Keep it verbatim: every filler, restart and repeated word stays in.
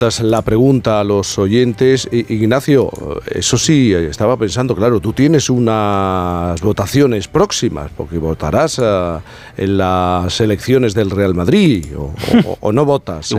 La pregunta a los oyentes. Ignacio, eso sí, estaba pensando, claro, tú tienes unas votaciones próximas, porque votarás uh, en las elecciones del Real Madrid, o, o, o no votas. Igual